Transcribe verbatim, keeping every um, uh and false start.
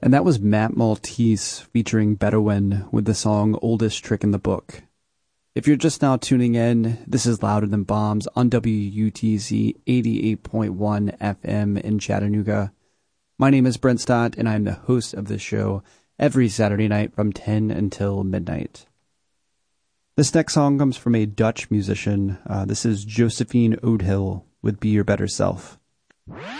And that was Matt Maltese featuring Bedouin with the song Oldest Trick in the Book. If you're just now tuning in, this is Louder Than Bombs on W U T Z eighty-eight point one F M in Chattanooga. My name is Brent Stott, and I'm the host of this show every Saturday night from ten until midnight. This next song comes from a Dutch musician. Uh, this is Josephine Oudhill with Be Your Better Self.